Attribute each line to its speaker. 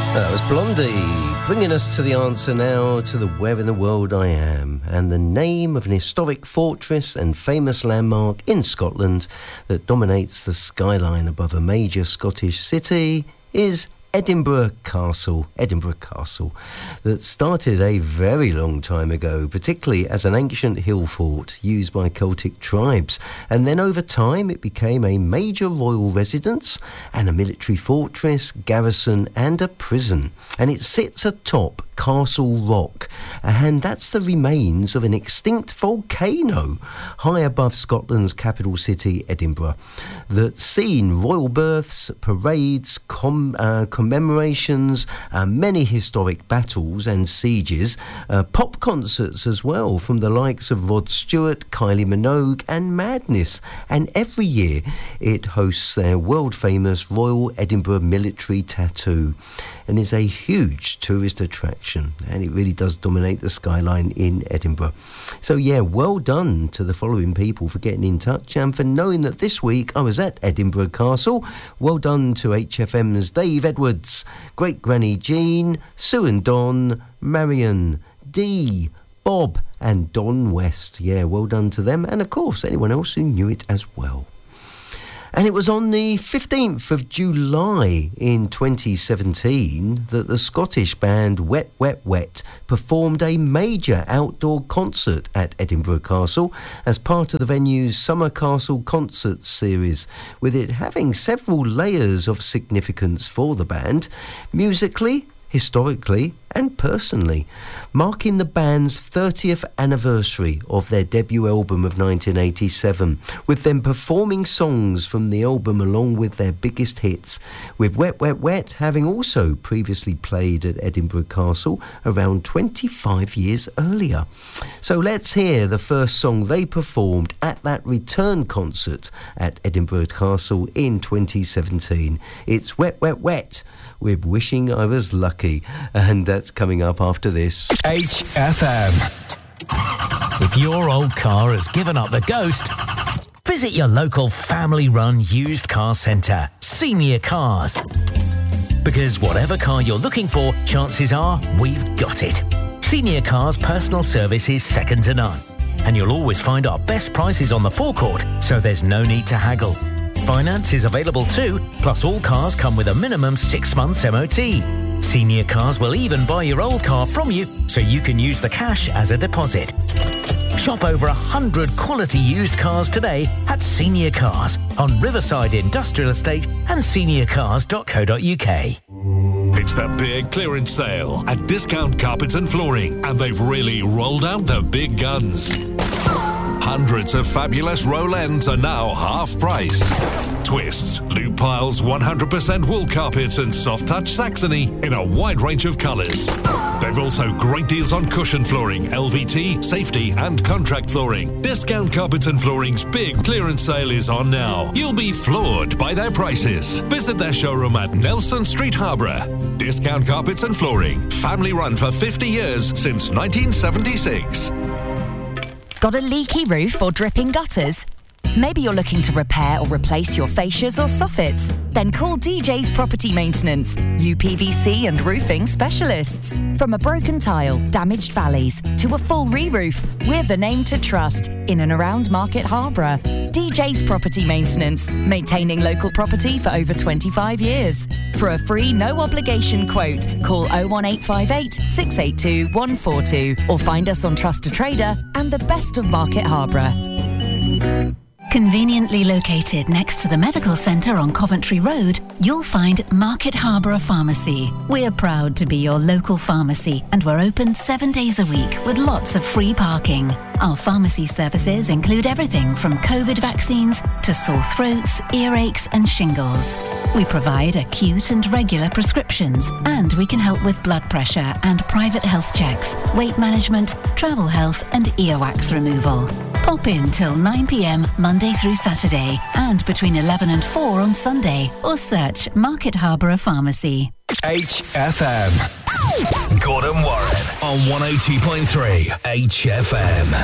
Speaker 1: That was Blondie, bringing us to the answer now to the where in the world I am, and the name of an historic fortress and famous landmark in Scotland that dominates the skyline above a major Scottish city is Edinburgh Castle, that started a very long time ago, particularly as an ancient hill fort used by Celtic tribes. And then over time it became a major royal residence and a military fortress, garrison and a prison. And it sits atop Castle Rock, and that's the remains of an extinct volcano high above Scotland's capital city, Edinburgh, that's seen royal births, parades, commemorations, many historic battles and sieges, pop concerts as well from the likes of Rod Stewart, Kylie Minogue and Madness. And every year it hosts their world-famous Royal Edinburgh Military Tattoo and is a huge tourist attraction. And it really does dominate the skyline in Edinburgh. So yeah, well done to the following people for getting in touch and for knowing that this week I was at Edinburgh Castle. Well done to HFM's Dave Edwards, Great Granny Jean, Sue and Don, Marion, Dee, Bob and Don West. Yeah, well done to them, and of course anyone else who knew it as well. And it was on the 15th of July in 2017 that the Scottish band Wet Wet Wet performed a major outdoor concert at Edinburgh Castle as part of the venue's Summer Castle Concerts series, with it having several layers of significance for the band, musically, historically and personally, marking the band's 30th anniversary of their debut album of 1987, with them performing songs from the album along with their biggest hits, with Wet Wet Wet having also previously played at Edinburgh Castle around 25 years earlier. So let's hear the first song they performed at that return concert at Edinburgh Castle in 2017. It's Wet Wet Wet with Wishing I Was Lucky, and that's coming up after this.
Speaker 2: HFM. If your old car has given up the ghost, visit your local family-run used car centre, Senior Cars. Because whatever car you're looking for, chances are we've got it. Senior Cars personal service is second to none, and you'll always find our best prices on the forecourt, so there's no need to haggle. Finance is available too, plus all cars come with a minimum 6 months MOT. Senior Cars will even buy your old car from you, so you can use the cash as a deposit. Shop over 100 quality used cars today at Senior Cars on Riverside Industrial Estate and seniorcars.co.uk.
Speaker 3: It's the big clearance sale at Discount Carpets and Flooring, and they've really rolled out the big guns. Hundreds of fabulous roll ends are now half price. Twists, loop piles, 100% wool carpets and soft touch Saxony in a wide range of colours. They've also great deals on cushion flooring, LVT, safety and contract flooring. Discount Carpets and Flooring's big clearance sale is on now. You'll be floored by their prices. Visit their showroom at Nelson Street, Harborough. Discount Carpets and Flooring, family run for 50 years since 1976.
Speaker 4: Got a leaky roof or dripping gutters? Maybe you're looking to repair or replace your fascias or soffits? Then call DJ's Property Maintenance, UPVC and roofing specialists. From a broken tile, damaged valleys, to a full re-roof, we're the name to trust in and around Market Harborough. DJ's Property Maintenance, maintaining local property for over 25 years. For a free, no-obligation quote, call 01858 682 142 or find us on Trust a Trader and the best of Market Harborough.
Speaker 5: Conveniently located next to the medical centre on Coventry Road, you'll find Market Harborough Pharmacy. We're proud to be your local pharmacy, and we're open 7 days a week with lots of free parking. Our pharmacy services include everything from COVID vaccines to sore throats, earaches and shingles. We provide acute and regular prescriptions, and we can help with blood pressure and private health checks, weight management, travel health and earwax removal. Pop in till 9 p.m. Monday through Saturday and between 11 and 4 on Sunday, or search Market Harborough Pharmacy.
Speaker 2: HFM. Gordon Warren on 102.3 HFM.